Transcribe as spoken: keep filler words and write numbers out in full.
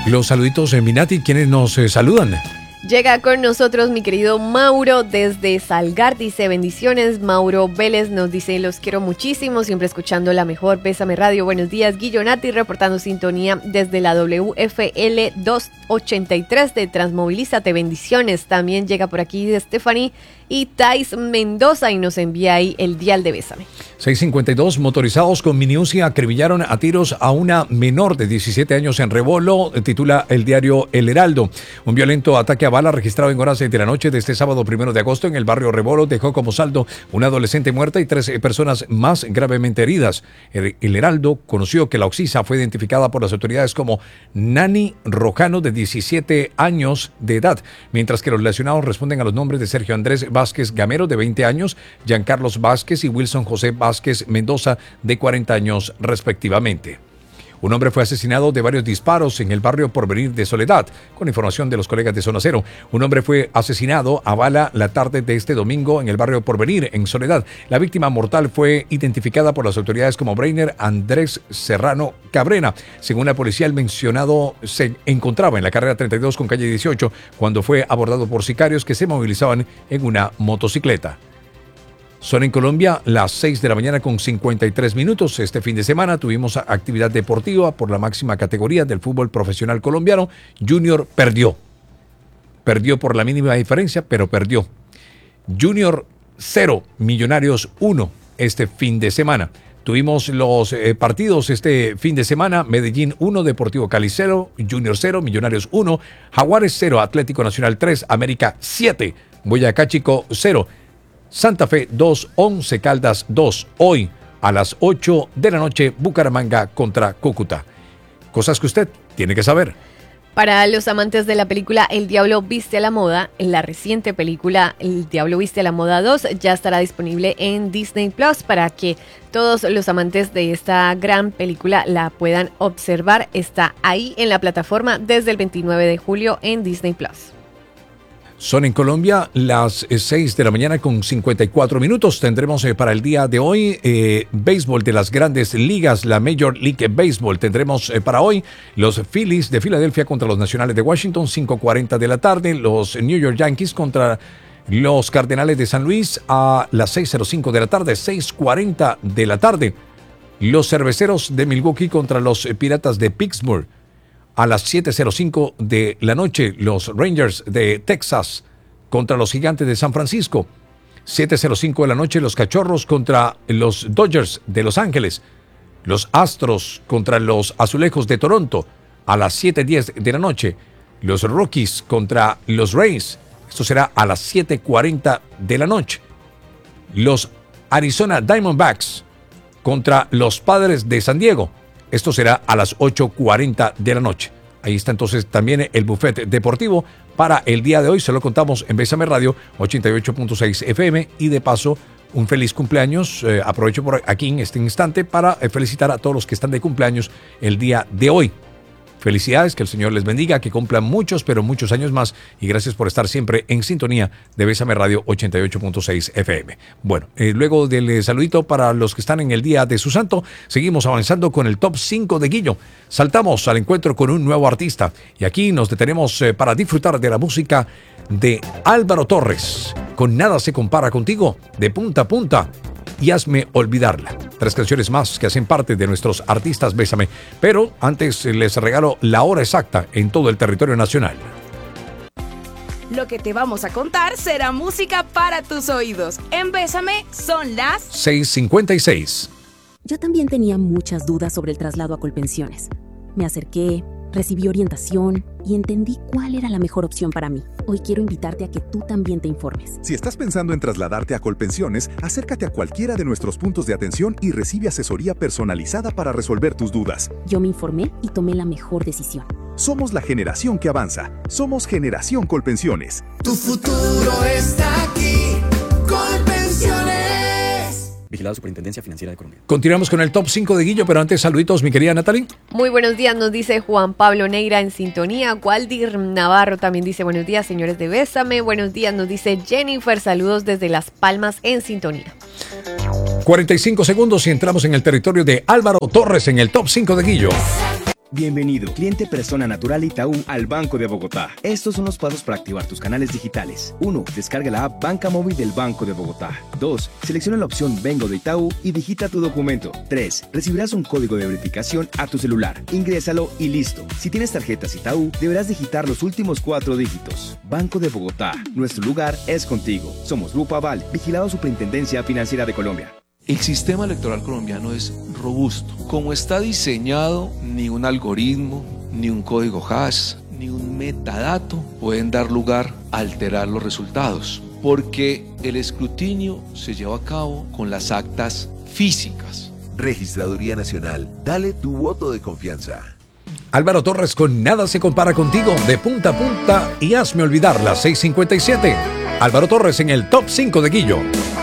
Los saluditos en Minati, ¿quiénes nos eh, saludan? Llega con nosotros mi querido Mauro desde Salgar, dice bendiciones. Mauro Vélez nos dice los quiero muchísimo, siempre escuchando la mejor Bésame Radio. Buenos días, Guillonati, reportando sintonía desde la W F L doscientos ochenta y tres de Transmovilízate, bendiciones. También llega por aquí de Stephanie y Thais Mendoza y nos envía ahí el dial de Bésame. seis cincuenta y dos, motorizados con miniuzi acribillaron a tiros a una menor de diecisiete años en Rebolo, titula el diario El Heraldo. Un violento ataque a bala registrado en horas de la noche de este sábado primero de agosto en el barrio Rebolo dejó como saldo una adolescente muerta y tres personas más gravemente heridas. El, el Heraldo conoció que la oxisa fue identificada por las autoridades como Nani Rojano, de diecisiete años de edad, mientras que los lesionados responden a los nombres de Sergio Andrés Vázquez Gamero, de veinte años, Giancarlos Vázquez y Wilson José Vázquez Mendoza, de cuarenta años respectivamente. Un hombre fue asesinado de varios disparos en el barrio Porvenir de Soledad. Con información de los colegas de Zona Cero, un hombre fue asesinado a bala la tarde de este domingo en el barrio Porvenir, en Soledad. La víctima mortal fue identificada por las autoridades como Breiner Andrés Serrano Cabrera. Según la policía, el mencionado se encontraba en la carrera treinta y dos con calle dieciocho cuando fue abordado por sicarios que se movilizaban en una motocicleta. Son en Colombia las seis de la mañana con cincuenta y tres minutos. Este fin de semana tuvimos actividad deportiva por la máxima categoría del fútbol profesional colombiano. Junior perdió. Perdió por la mínima diferencia, pero perdió. Junior cero, Millonarios uno este fin de semana. Tuvimos los eh, partidos este fin de semana. Medellín uno, Deportivo Cali cero, Junior cero, Millonarios uno, Jaguares cero, Atlético Nacional tres, América siete, Boyacá Chico cero. Santa Fe dos, Once Caldas dos. Hoy a las ocho de la noche, Bucaramanga contra Cúcuta. Cosas que usted tiene que saber. Para los amantes de la película El Diablo Viste a la Moda, la reciente película El Diablo Viste a la Moda dos ya estará disponible en Disney Plus para que todos los amantes de esta gran película la puedan observar. Está ahí en la plataforma desde el veintinueve de julio en Disney Plus. Son en Colombia las seis de la mañana con cincuenta y cuatro minutos. Tendremos eh, para el día de hoy eh, béisbol de las grandes ligas, la Major League Baseball. Tendremos eh, para hoy los Phillies de Filadelfia contra los Nacionales de Washington, cinco cuarenta de la tarde. Los New York Yankees contra los Cardenales de San Luis a las seis cero cinco de la tarde, seis cuarenta de la tarde. Los Cerveceros de Milwaukee contra los Piratas de Pittsburgh. A las siete cero cinco de la noche, los Rangers de Texas contra los Gigantes de San Francisco. siete cero cinco de la noche, los Cachorros contra los Dodgers de Los Ángeles. Los Astros contra los Azulejos de Toronto. A las siete diez de la noche, los Rockies contra los Rays. Esto será a las siete cuarenta de la noche. Los Arizona Diamondbacks contra los Padres de San Diego. Esto será a las ocho cuarenta de la noche. Ahí está entonces también el buffet deportivo para el día de hoy. Se lo contamos en Bésame Radio ochenta y ocho punto seis F M. Y de paso, un feliz cumpleaños. Eh, aprovecho por aquí en este instante para eh, felicitar a todos los que están de cumpleaños el día de hoy. Felicidades, que el Señor les bendiga, que cumplan muchos, pero muchos años más. Y gracias por estar siempre en sintonía de Bésame Radio ochenta y ocho punto seis F M. Bueno, eh, luego del eh, saludito para los que están en el día de su santo, seguimos avanzando con el top cinco de Guillo. Saltamos al encuentro con un nuevo artista. Y aquí nos detenemos eh, para disfrutar de la música de Álvaro Torres. Con Nada se compara contigo, de punta a punta. Y Hazme olvidarla. Tres canciones más que hacen parte de nuestros artistas Bésame. Pero antes les regalo la hora exacta en todo el territorio nacional. Lo que te vamos a contar será música para tus oídos. En Bésame son las seis cincuenta y seis. Yo también tenía muchas dudas sobre el traslado a Colpensiones. Me acerqué, recibí orientación y entendí cuál era la mejor opción para mí. Hoy quiero invitarte a que tú también te informes. Si estás pensando en trasladarte a Colpensiones, acércate a cualquiera de nuestros puntos de atención y recibe asesoría personalizada para resolver tus dudas. Yo me informé y tomé la mejor decisión. Somos la generación que avanza. Somos Generación Colpensiones. Tu futuro está aquí. Colpensiones. Vigilado Superintendencia Financiera de Colombia. Continuamos con el top cinco de Guillo, pero antes saluditos, mi querida Natalie. Muy buenos días, nos dice Juan Pablo Neira en sintonía. Waldir Navarro también dice buenos días, señores de Bésame. Buenos días, nos dice Jennifer, saludos desde Las Palmas en sintonía. cuarenta y cinco segundos y entramos en el territorio de Álvaro Torres en el top cinco de Guillo. Bienvenido, cliente persona natural Itaú al Banco de Bogotá. Estos son los pasos para activar tus canales digitales. uno. Descarga la app Banca Móvil del Banco de Bogotá. dos. Selecciona la opción Vengo de Itaú y digita tu documento. tres. Recibirás un código de verificación a tu celular. Ingrésalo y listo. Si tienes tarjetas Itaú, deberás digitar los últimos cuatro dígitos. Banco de Bogotá. Nuestro lugar es contigo. Somos Grupo Aval, vigilado Superintendencia Financiera de Colombia. El sistema electoral colombiano es robusto. Como está diseñado, ni un algoritmo, ni un código hash, ni un metadato pueden dar lugar a alterar los resultados, porque el escrutinio se lleva a cabo con las actas físicas. Registraduría Nacional, dale tu voto de confianza. Álvaro Torres con Nada se compara contigo, de punta a punta y hazme olvidar las seis cincuenta y siete. Álvaro Torres en el top cinco de Guillo.